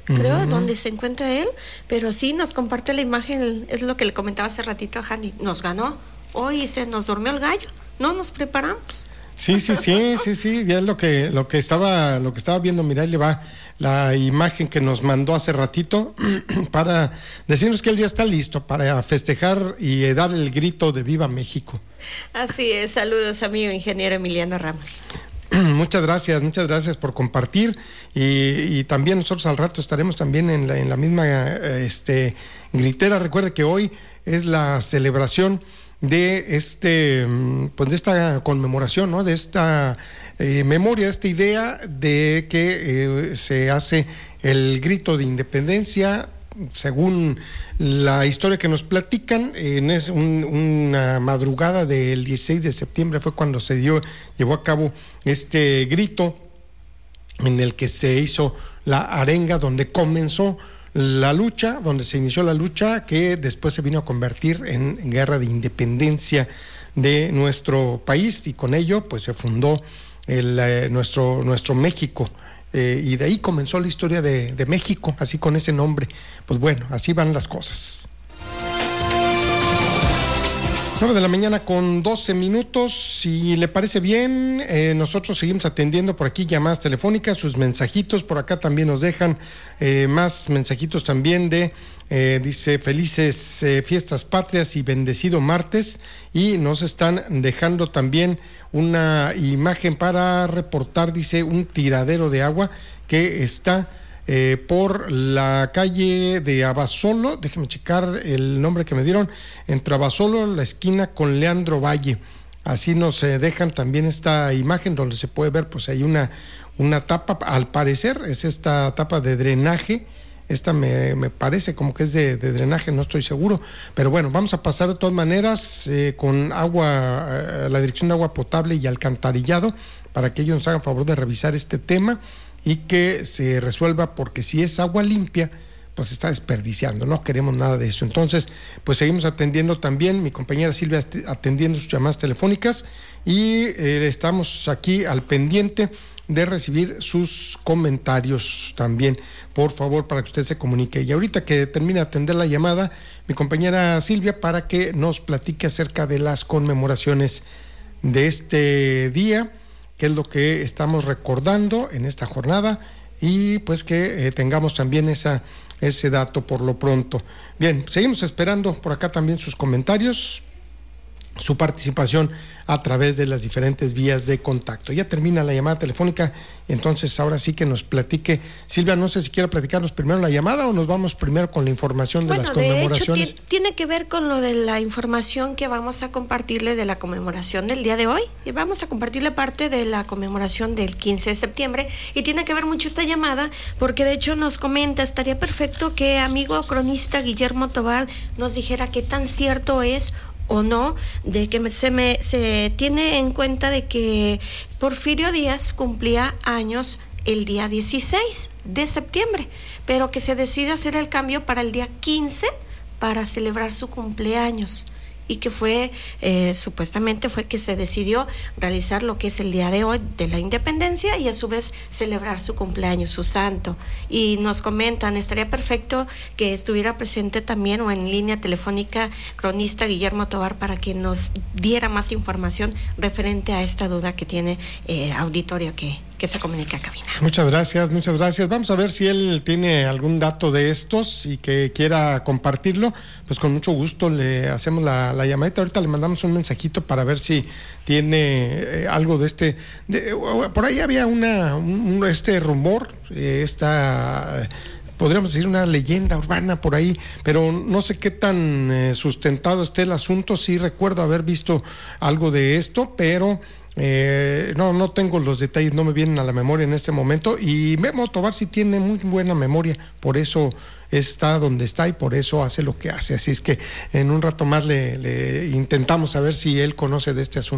creo, donde se encuentra él, pero sí nos comparte la imagen, es lo que le comentaba hace ratito a Hanny, nos ganó, hoy se nos durmió el gallo, no nos preparamos. Sí, ya es lo que estaba viendo. Mira, ahí le va la imagen que nos mandó hace ratito para decirnos que él ya está listo para festejar y dar el grito de Viva México. Así es, saludos amigo ingeniero Emiliano Ramos. Muchas gracias por compartir y también nosotros al rato estaremos también en la misma gritera. Recuerde que hoy es la celebración de de esta conmemoración, ¿no? De esta memoria, esta idea de que se hace el grito de independencia. Según la historia que nos platican, una madrugada del 16 de septiembre fue cuando se llevó a cabo este grito en el que se hizo la arenga, donde comenzó la lucha, donde se inició la lucha que después se vino a convertir en guerra de independencia de nuestro país, y con ello pues se fundó nuestro México. Y de ahí comenzó la historia de México, así con ese nombre. Pues bueno, así van las cosas. 9:12 a.m. Si le parece bien, nosotros seguimos atendiendo por aquí llamadas telefónicas, sus mensajitos. Por acá también nos dejan más mensajitos también dice felices fiestas patrias y bendecido martes, y nos están dejando también una imagen para reportar, dice, un tiradero de agua que está por la calle de Abasolo. Déjeme checar el nombre que me dieron, entre Abasolo, la esquina con Leandro Valle. Así nos dejan también esta imagen donde se puede ver, pues hay una tapa, al parecer es esta tapa de drenaje. Esta me parece como que es de drenaje, no estoy seguro, pero bueno, vamos a pasar de todas maneras con agua, la Dirección de Agua Potable y Alcantarillado, para que ellos nos hagan favor de revisar este tema y que se resuelva, porque si es agua limpia, pues se está desperdiciando, no queremos nada de eso. Entonces, pues seguimos atendiendo también, mi compañera Silvia atendiendo sus llamadas telefónicas, y estamos aquí al pendiente de recibir sus comentarios también, por favor, para que usted se comunique. Y ahorita que termine de atender la llamada, mi compañera Silvia, para que nos platique acerca de las conmemoraciones de este día, qué es lo que estamos recordando en esta jornada, y pues que tengamos también ese dato por lo pronto. Bien, seguimos esperando por acá también sus comentarios, su participación a través de las diferentes vías de contacto. Ya termina la llamada telefónica, entonces ahora sí que nos platique. Silvia, no sé si quiere platicarnos primero la llamada o nos vamos primero con la información de las conmemoraciones. De hecho, tiene que ver con lo de la información que vamos a compartirle de la conmemoración del día de hoy, y vamos a compartirle parte de la conmemoración del 15 de septiembre, y tiene que ver mucho esta llamada, porque de hecho nos comenta, estaría perfecto que amigo cronista Guillermo Tobar nos dijera qué tan cierto es o no, de que se tiene en cuenta de que Porfirio Díaz cumplía años el día 16 de septiembre, pero que se decide hacer el cambio para el día 15 para celebrar su cumpleaños, y que fue, supuestamente fue que se decidió realizar lo que es el día de hoy de la independencia, y a su vez celebrar su cumpleaños, su santo. Y nos comentan, estaría perfecto que estuviera presente también o en línea telefónica cronista Guillermo Tobar, para que nos diera más información referente a esta duda que tiene auditorio que se comunica a cabina. Muchas gracias. Vamos a ver si él tiene algún dato de estos y que quiera compartirlo, pues con mucho gusto le hacemos la llamadita. Ahorita le mandamos un mensajito para ver si tiene algo de por ahí había este rumor, podríamos decir una leyenda urbana por ahí, pero no sé qué tan sustentado esté el asunto. Sí recuerdo haber visto algo de esto, pero no tengo los detalles, no me vienen a la memoria en este momento. Y Memo Tobar sí tiene muy buena memoria, por eso está donde está y por eso hace lo que hace. Así es que en un rato más le intentamos saber si él conoce de este asunto.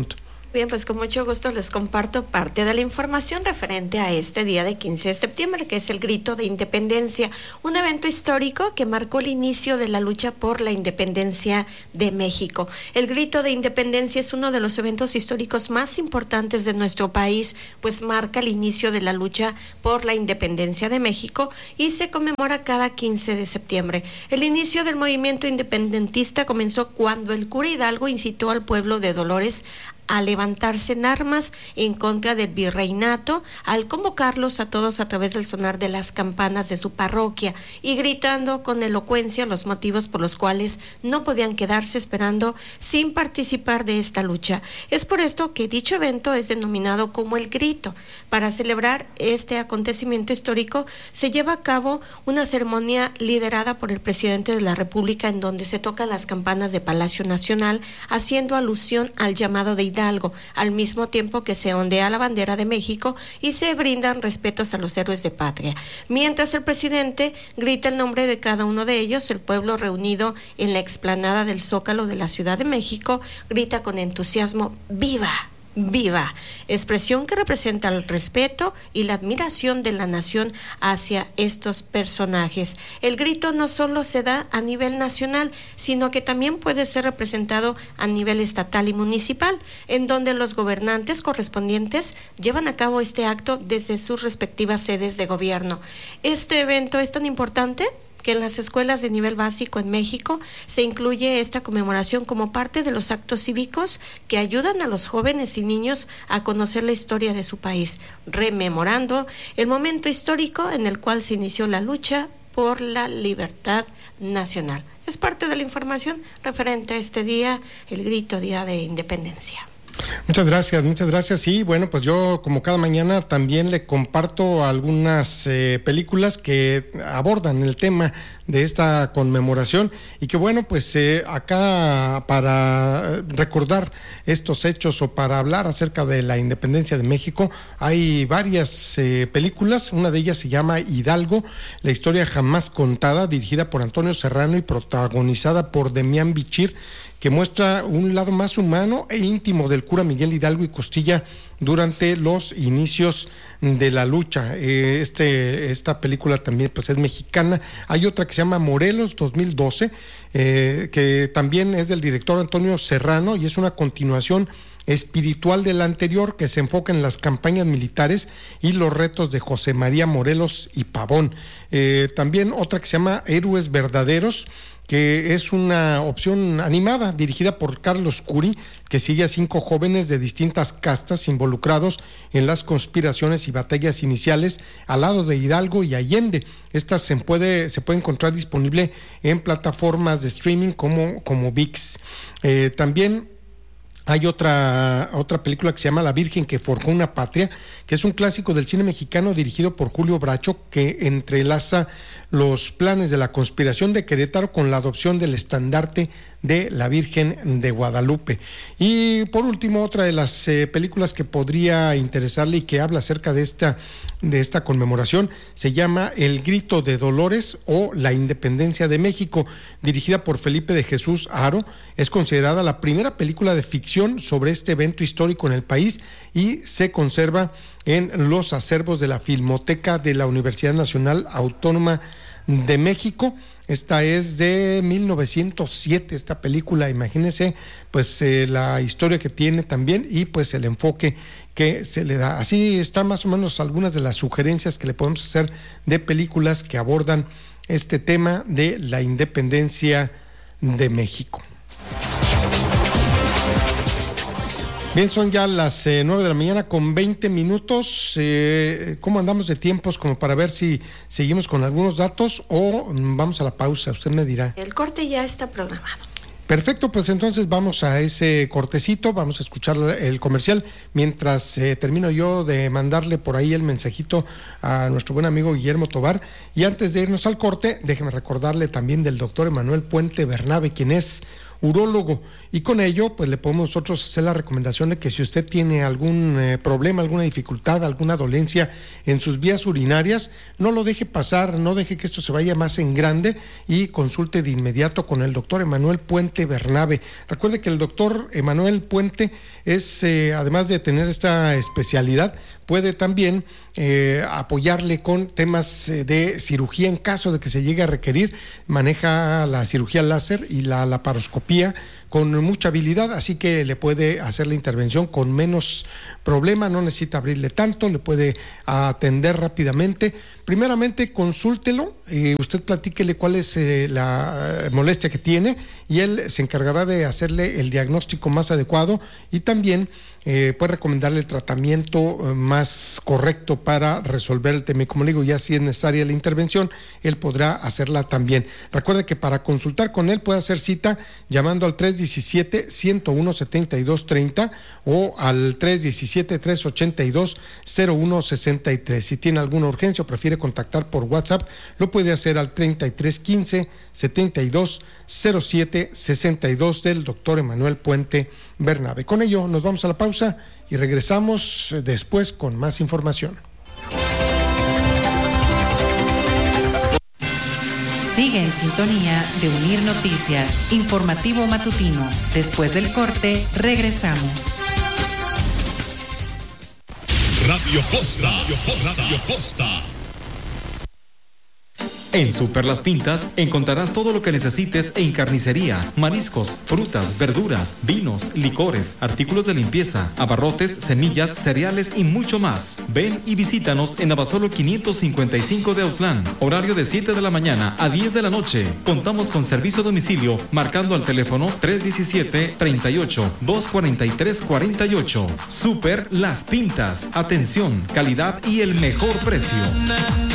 Bien, pues con mucho gusto les comparto parte de la información referente a este día de 15 de septiembre, que es el Grito de Independencia, un evento histórico que marcó el inicio de la lucha por la independencia de México. El Grito de Independencia es uno de los eventos históricos más importantes de nuestro país, pues marca el inicio de la lucha por la independencia de México y se conmemora cada 15 de septiembre. El inicio del movimiento independentista comenzó cuando el cura Hidalgo incitó al pueblo de Dolores a levantarse en armas en contra del virreinato, al convocarlos a todos a través del sonar de las campanas de su parroquia y gritando con elocuencia los motivos por los cuales no podían quedarse esperando sin participar de esta lucha. Es por esto que dicho evento es denominado como el Grito. Para celebrar este acontecimiento histórico se lleva a cabo una ceremonia liderada por el presidente de la República, en donde se tocan las campanas de Palacio Nacional, haciendo alusión al llamado de Hidalgo, al mismo tiempo que se ondea la bandera de México y se brindan respetos a los héroes de patria. Mientras el presidente grita el nombre de cada uno de ellos, el pueblo reunido en la explanada del Zócalo de la Ciudad de México grita con entusiasmo: ¡Viva! ¡Viva!, expresión que representa el respeto y la admiración de la nación hacia estos personajes. El grito no solo se da a nivel nacional, sino que también puede ser representado a nivel estatal y municipal, en donde los gobernantes correspondientes llevan a cabo este acto desde sus respectivas sedes de gobierno. Este evento es tan importante que en las escuelas de nivel básico en México se incluye esta conmemoración como parte de los actos cívicos que ayudan a los jóvenes y niños a conocer la historia de su país, rememorando el momento histórico en el cual se inició la lucha por la libertad nacional. Es parte de la información referente a este día, el Grito Día de Independencia. Muchas gracias. Y bueno, pues yo como cada mañana también le comparto algunas películas que abordan el tema de esta conmemoración y que bueno, pues acá para recordar estos hechos o para hablar acerca de la independencia de México hay varias películas. Una de ellas se llama Hidalgo, la historia jamás contada, dirigida por Antonio Serrano y protagonizada por Demián Bichir, que muestra un lado más humano e íntimo del cura Miguel Hidalgo y Costilla durante los inicios de la lucha. Esta película también pues es mexicana. Hay otra que se llama Morelos 2012, que también es del director Antonio Serrano y es una continuación espiritual de la anterior, que se enfoca en las campañas militares y los retos de José María Morelos y Pavón. También otra que se llama Héroes Verdaderos, que es una opción animada dirigida por Carlos Curi, que sigue a 5 jóvenes de distintas castas involucrados en las conspiraciones y batallas iniciales al lado de Hidalgo y Allende. Esta se puede encontrar disponible en plataformas de streaming como ViX. También hay otra película que se llama La Virgen que forjó una patria, que es un clásico del cine mexicano dirigido por Julio Bracho, que entrelaza los planes de la conspiración de Querétaro con la adopción del estandarte de la Virgen de Guadalupe. Y por último, otra de las películas que podría interesarle y que habla acerca de esta conmemoración se llama El Grito de Dolores o La Independencia de México, dirigida por Felipe de Jesús Haro. Es considerada la primera película de ficción sobre este evento histórico en el país y se conserva en los acervos de la Filmoteca de la Universidad Nacional Autónoma de México. Esta es de 1907, esta película, imagínense pues la historia que tiene también y pues el enfoque que se le da. Así están más o menos algunas de las sugerencias que le podemos hacer de películas que abordan este tema de la independencia de México. Bien, son ya las 9 de la mañana con 20 minutos. ¿Cómo andamos de tiempos como para ver si seguimos con algunos datos o vamos a la pausa? Usted me dirá. El corte ya está programado. Perfecto, pues entonces vamos a ese cortecito, vamos a escuchar el comercial, mientras termino yo de mandarle por ahí el mensajito a nuestro buen amigo Guillermo Tobar. Y antes de irnos al corte, déjeme recordarle también del doctor Emanuel Puente Bernabe, quien es urólogo. Y con ello, pues le podemos nosotros hacer la recomendación de que si usted tiene algún problema, alguna dificultad, alguna dolencia en sus vías urinarias, no lo deje pasar, no deje que esto se vaya más en grande y consulte de inmediato con el doctor Emanuel Puente Bernabe. Recuerde que el doctor Emanuel Puente es, además de tener esta especialidad, puede también apoyarle con temas de cirugía en caso de que se llegue a requerir. Maneja la cirugía láser y la laparoscopía con mucha habilidad, así que le puede hacer la intervención con menos problema, no necesita abrirle tanto, le puede atender rápidamente. Primeramente, consúltelo, usted platíquele cuál es la molestia que tiene y él se encargará de hacerle el diagnóstico más adecuado y también puede recomendarle el tratamiento más correcto para resolver el tema. Y como le digo, ya si es necesaria la intervención, él podrá hacerla también. Recuerde que para consultar con él puede hacer cita llamando al 317-101-7230 o al 317-382-0163. Si tiene alguna urgencia o prefiere contactar por WhatsApp, lo puede hacer al 3315-7207-62 del doctor Emanuel Puente Bernabe. Con ello nos vamos a la pausa y regresamos después con más información. Sigue en sintonía de Unir Noticias, informativo matutino. Después del corte, regresamos. Radio Costa. Radio Costa. En Super Las Pintas encontrarás todo lo que necesites en carnicería, mariscos, frutas, verduras, vinos, licores, artículos de limpieza, abarrotes, semillas, cereales y mucho más. Ven y visítanos en Abasolo 555 de Autlán. Horario de 7 de la mañana a 10 de la noche. Contamos con servicio a domicilio marcando al teléfono 317-38-243-48. Super Las Pintas. Atención, calidad y el mejor precio.